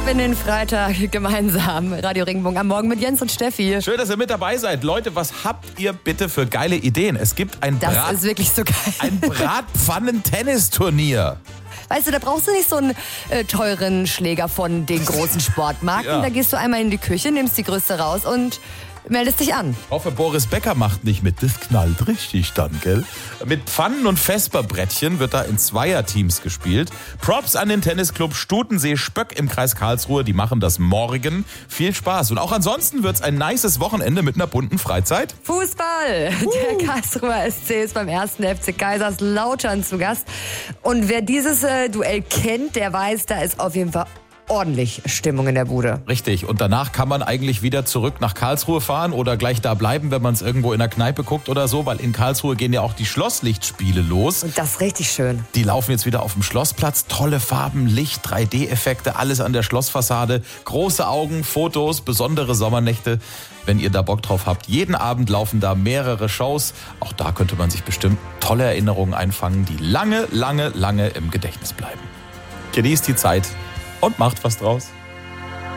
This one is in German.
in den Freitag gemeinsam. Radio Regenbogen am Morgen mit Jens und Steffi. Schön, dass ihr mit dabei seid. Leute, was habt ihr bitte für geile Ideen? Es gibt ein Das ist wirklich so geil. ein Bratpfannen-Tennisturnier. Weißt du, da brauchst du nicht so einen teuren Schläger von den großen Sportmarken. Ja. Da gehst du einmal in die Küche, nimmst die Größte raus und meldest dich an. Ich hoffe, Boris Becker macht nicht mit. Das knallt richtig dann, gell? Mit Pfannen und Vesperbrettchen wird da in Zweierteams gespielt. Props an den Tennisclub Stutensee-Spöck im Kreis Karlsruhe. Die machen das morgen. Viel Spaß. Und auch ansonsten wird's ein nices Wochenende mit einer bunten Freizeit. Fußball! Der Karlsruher SC ist beim 1. FC Kaiserslautern zu Gast. Und wer dieses Duell kennt, der weiß, da ist auf jeden Fall ordentlich Stimmung in der Bude. Richtig. Und danach kann man eigentlich wieder zurück nach Karlsruhe fahren oder gleich da bleiben, wenn man es irgendwo in der Kneipe guckt oder so, weil in Karlsruhe gehen ja auch die Schlosslichtspiele los. Und das ist richtig schön. Die laufen jetzt wieder auf dem Schlossplatz. Tolle Farben, Licht, 3D-Effekte, alles an der Schlossfassade. Große Augen, Fotos, besondere Sommernächte. Wenn ihr da Bock drauf habt, jeden Abend laufen da mehrere Shows. Auch da könnte man sich bestimmt tolle Erinnerungen einfangen, die lange, lange, lange im Gedächtnis bleiben. Genießt die Zeit und macht was draus.